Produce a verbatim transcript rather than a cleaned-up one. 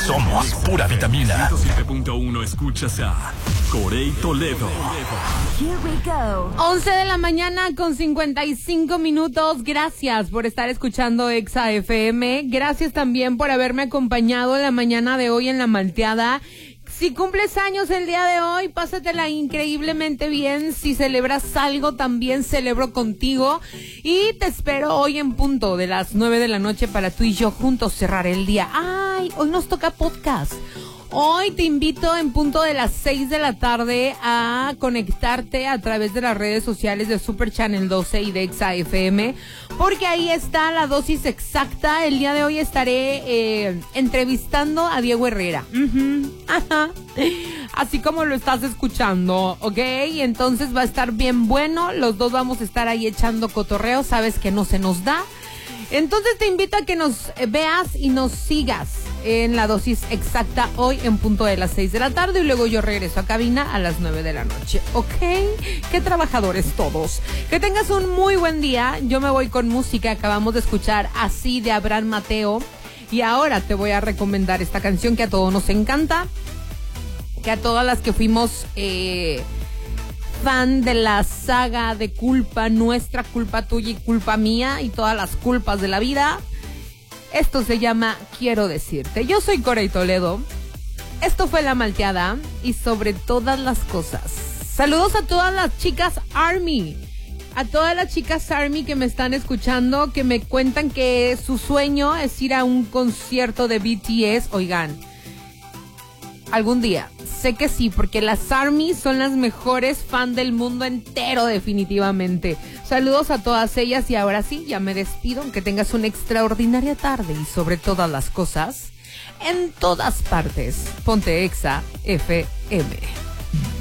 Somos pura vitamina. ciento siete punto uno escuchas a Corey Toledo. Here we go. once de la mañana con cincuenta y cinco minutos. Gracias por estar escuchando Exa F M. Gracias también por haberme acompañado la mañana de hoy en La Malteada. Si cumples años el día de hoy, pásatela increíblemente bien. Si celebras algo, también celebro contigo. Y te espero hoy en punto de las nueve de la noche para tú y yo juntos cerrar el día. ¡Ay! Hoy nos toca podcast. Hoy te invito en punto de las seis de la tarde a conectarte a través de las redes sociales de Super Channel doce y de Exa F M, porque ahí está la dosis exacta. El día de hoy estaré eh, entrevistando a Diego Herrera. Uh-huh. Ajá. Así como lo estás escuchando, ¿ok? Entonces va a estar bien bueno. Los dos vamos a estar ahí echando cotorreo. Sabes que no se nos da. Entonces te invito a que nos veas y nos sigas en la dosis exacta hoy en punto de las seis de la tarde y luego yo regreso a cabina a las nueve de la noche, ¿ok? Qué trabajadores todos. Que tengas un muy buen día. Yo me voy con música. Acabamos de escuchar Así de Abraham Mateo y ahora te voy a recomendar esta canción que a todos nos encanta, que a todas las que fuimos eh, fan de la saga de culpa, nuestra culpa tuya y culpa mía y todas las culpas de la vida. Esto se llama Quiero Decirte. Yo soy Corey Toledo. Esto fue La Malteada y sobre todas las cosas. Saludos a todas las chicas Army. A todas las chicas Army que me están escuchando, que me cuentan que su sueño es ir a un concierto de B T S. Oigan, algún día. Sé que sí, porque las Army son las mejores fan del mundo entero, definitivamente. Saludos a todas ellas y ahora sí, ya me despido. Que tengas una extraordinaria tarde y sobre todas las cosas, en todas partes, ponte Exa F M.